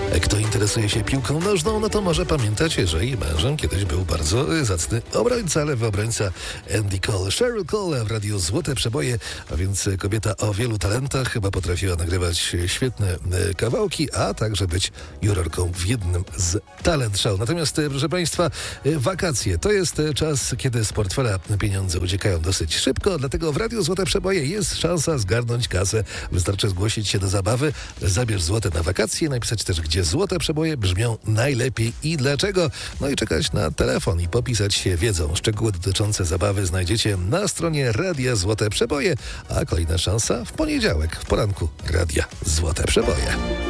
Kto interesuje się piłką nożną, no to może pamiętać, że jej mężem kiedyś był bardzo zacny obrońca, lewy obrońca Andy Cole. Cheryl Cole w radiu Złote Przeboje, a więc kobieta o wielu talentach, chyba potrafiła nagrywać świetne kawałki, a także być jurorką w jednym z talent show. Natomiast, proszę Państwa, wakacje to jest czas, kiedy z portfela pieniądze uciekają dosyć szybko, dlatego w radiu Złote Przeboje jest szansa zgarnąć kasę. Wystarczy zgłosić się do zabawy, zabierz złote na wakacje, napisać też, gdzie złote przeboje brzmią najlepiej i dlaczego. No i czekać na telefon i popisać się wiedzą. Szczegóły dotyczące zabawy znajdziecie na stronie Radia Złote Przeboje, a kolejna szansa w poniedziałek, w poranku Radia Złote Przeboje.